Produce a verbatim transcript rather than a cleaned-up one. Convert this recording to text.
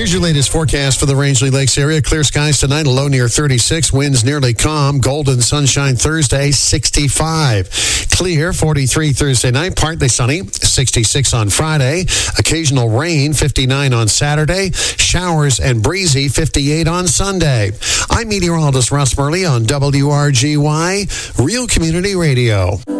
Here's your latest forecast for the Rangeley Lakes area. Clear skies tonight, a low near thirty-six. Winds nearly calm. Golden sunshine Thursday, sixty-five. Clear, forty-three Thursday night. Partly sunny, sixty-six on Friday. Occasional rain, fifty-nine on Saturday. Showers and breezy, fifty-eight on Sunday. I'm meteorologist Russ Murley on W R G Y, Real Community Radio.